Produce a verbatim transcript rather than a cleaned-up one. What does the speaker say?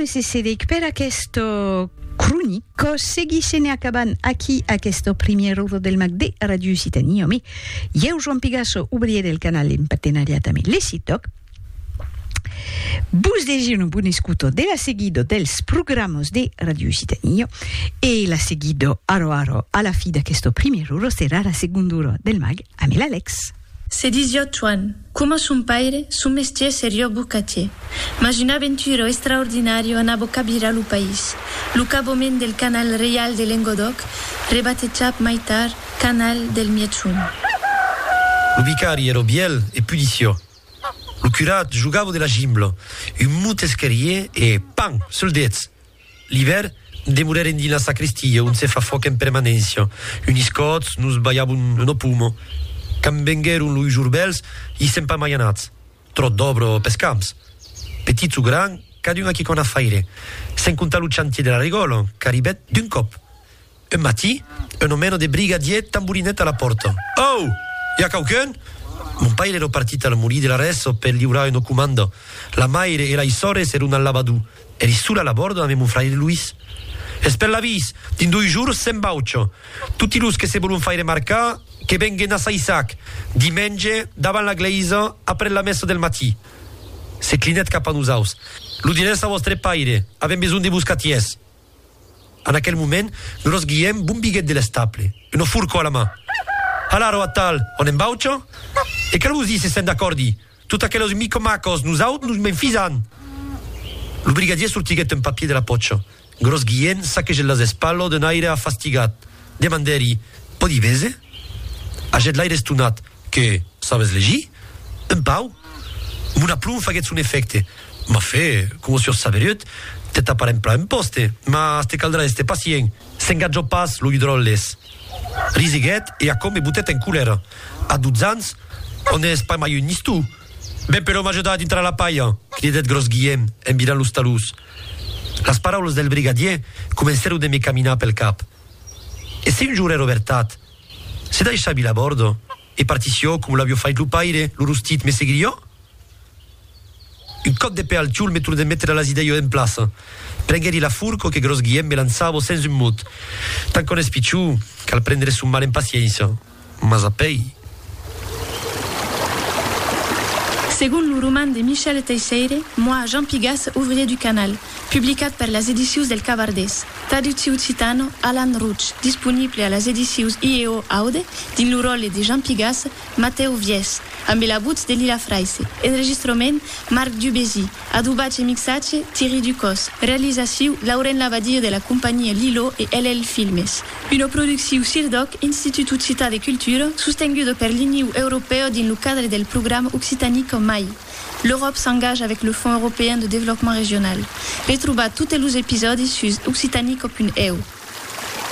se sedec per questo cronico seguisce acabant aquí a questo premier oro del Mag de Radio Occitanie. Mi, eu Joan Pigasso, ouvrier del canal en partenariat amb l'Ecitoc. Vos degio un buon ascolto della seguido dels programmas de Radio Occitanie e la seguido aro aro alla fine di questo premier oro sarà la seconda ora del Mag amb l'Alex. C'est dix-huit ans. Come son padre, son métier serio bucatier. Mas une aventure extraordinario en abocabira lo país. Lo cabomen del canal real de Languedoc, rebatejat maitar canal del Mietsun. Lo vicari ero biel e pudizio. Lo curat giugavo della gimblo, un mutesquerier e pam, soldets. L'hiver, demurere in la sacristia, un se fa foc in permanenza. Un iscots, nus baiavo un, un opumo. Cam vengueru lui jurbels, i sempa maianats. Tro dobro pescams. Petit su gran, cadi una chi con affaire. Sen conta lo chantier della rigolo, caribet d'un cop. Un mati, un omeno de brigadier tamburinette alla porta. Oh, ya caucun? Mon padre ero partita al morì dell'arresto per livrare un comando. La maire e la isore erano al lavadù. Eri sulla a bordo avevo un frate Luis. E per la vis, in due giorni sem baucio. Tutti lus che se vogliono fare marcare, che vengono a Saisac, dimanche, davanti la glaise, après la messa del matì. Se clinet capanusaus. L'udinenza vostre paire, avem bisogno di buscaties. En aquel moment, nos guiem un biguet de l'estaple, uno furco alla mano. Allora, Attal, on en baucio? E che vos dice, sen d'accordi? Tutti aquellos micomacos, nous out, nous menfisan. Lo brigadier sortiguet un papier de la poccio. Gros guien sacchege las espallo d'un aire affastigat. Demanderi, po di vese? Aget l'aire stunat, che, sabes legi? Un pau? Una plum faguet un effecte. Ma fe, come si os saveriut, te taparem pla un poste, ma ste caldrà este pacient. S'engaggio pas lo hidrolles. Risiguet e a come butet en culera. A douze ans, on es pas mai un nistu. Ben però m'ajudat dintre la paia, cridet Gros Guillem, en mirant los talús. Las paraules del brigadier comenceru de me caminar pel cap. E se un giur ero vertat, se deixavi a bordo e partició com l'avio fait lo paire, lo rustit me seguirio? Un cop de pe al ciul me tur de mettere las ideio en plaça. Prengheri la furco che Gros Guillem me lanzavo senza un mut. Tant con es picciu, cal prendere su mal en pazienza. Ma sapei. Selon le roman de Michel Teixeira, moi, Jean Pigas, ouvrier du canal, publicat par las Edicions del Cavardès. Traducció occitano, Alan Ruch, disponible a las Edicions I E O Aude, din lo rol de Jean Pigas, Mateo Vies, amb la voz de Lila Fraisse. Enregistrament, Marc Dubézy. Adubatge e mixatge, Thierry Ducos. Realització, Lauren Lavadier de la compagnia Lilo e L L Filmes. Una producció CIRDOC, Institut Occità de Cultura, sostenguda per l'Union Europea din lo cadre del programme Occitanique M A I. L'Europe s'engage avec le Fonds européen de développement régional. Retrouvez tous les épisodes sur occitanique point e u.